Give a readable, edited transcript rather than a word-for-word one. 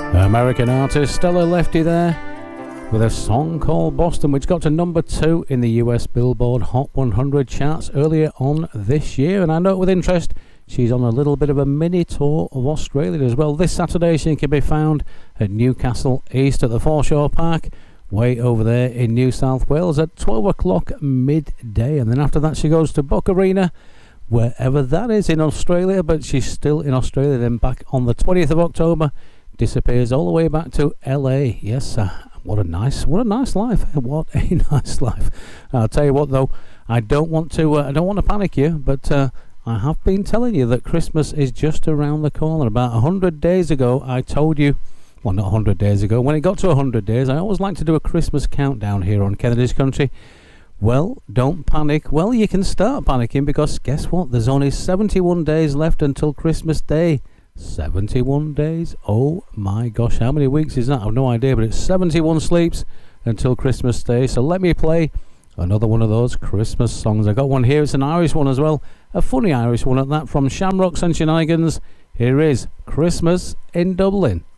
American artist Stella Lefty there with a song called Boston, which got to number 2 in the US Billboard Hot 100 charts earlier on this year. And I note with interest she's on a little bit of a mini tour of Australia as well. This Saturday she can be found at Newcastle East at the Foreshore Park, way over there in New South Wales at 12 o'clock midday. And then after that she goes to Buck Arena, wherever that is in Australia, but she's still in Australia. Then back on the 20th of October, disappears all the way back to LA. Yes, what a nice life. What a nice life. I'll tell you what though, I don't want to panic you, but I have been telling you that Christmas is just around the corner. About 100 days ago I told you, well, not 100 days ago, when it got to 100 days, I always like to do a Christmas countdown here on Kennedy's Country. Well, don't panic. Well, you can start panicking, because guess what? There's only 71 days left until Christmas Day. 71 days? Oh my gosh, how many weeks is that? I've no idea, but it's 71 sleeps until Christmas Day. So let me play another one of those Christmas songs. I got one here, it's an Irish one as well, a funny Irish one at that, from Shamrocks and Shenanigans. Here is Christmas in Dublin.